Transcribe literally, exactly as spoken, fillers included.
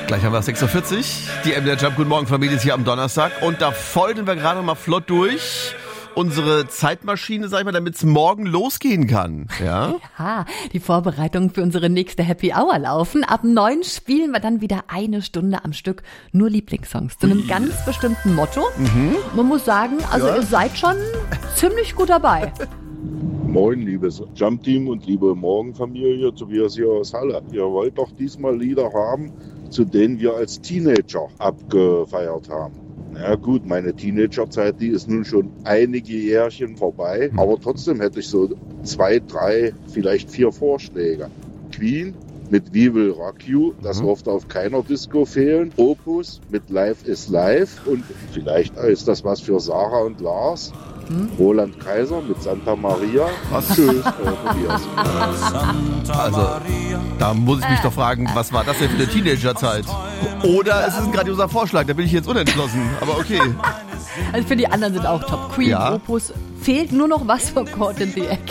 Gleich haben wir sechs Uhr vierzig. Die M D R Jump Guten Morgen Familie ist hier am Donnerstag. Und da folgen wir gerade mal flott durch. Unsere Zeitmaschine, sag ich mal, damit es morgen losgehen kann. Ja? Ja, die Vorbereitungen für unsere nächste Happy Hour laufen. Ab neun spielen wir dann wieder eine Stunde am Stück nur Lieblingssongs zu einem ganz bestimmten Motto. Mhm. Man muss sagen, also ja. Ihr seid schon ziemlich gut dabei. Moin, liebes Jump-Team und liebe Morgenfamilie, Tobias hier aus Halle. Ihr wollt doch diesmal Lieder haben, zu denen wir als Teenager abgefeiert haben. Na ja, gut, meine Teenagerzeit, die ist nun schon einige Jährchen vorbei, aber trotzdem hätte ich so zwei, drei, vielleicht vier Vorschläge. Queen mit We Will Rock You, das mhm. durfte auf keiner Disco fehlen. Opus mit Life is Life und vielleicht ist das was für Sarah und Lars. Hm? Roland Kaiser mit Santa Maria. Was? Tschüss, Tobias. Also, da muss ich mich doch fragen, was war das denn für eine Teenagerzeit? Oder es ist ein grandioser Vorschlag, da bin ich jetzt unentschlossen, aber okay. Also für die anderen sind auch top. Queen, ja. Opus, fehlt nur noch was von Caught in the Act.